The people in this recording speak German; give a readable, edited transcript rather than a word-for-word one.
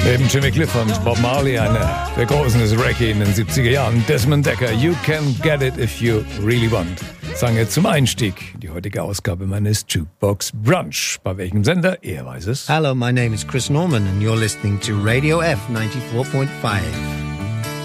Neben Jimmy Cliff und Bob Marley, einer der Großen des Reggae in den 70er Jahren, Desmond Dekker, You Can Get It If You Really Want, sang er zum Einstieg in die heutige Ausgabe meines Jukebox Brunch. Bei welchem Sender? Er weiß es. Hello, my name is Chris Norman and you're listening to Radio F 94.5.